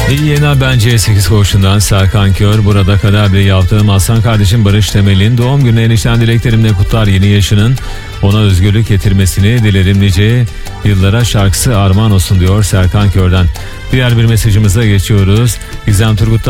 İyi yayınlar, bence 8 koğuşundan Serkan Kör. Burada kadabli yaptığım Aslan kardeşim Barış Temel'in doğum günü enişten dileklerimle kutlar, yeni yaşının ona özgürlük getirmesini dilerim, nice yıllara şarkısı armağan olsun diyor Serkan Kör'den. Diğer bir mesajımıza geçiyoruz. Gizem Turgut'tan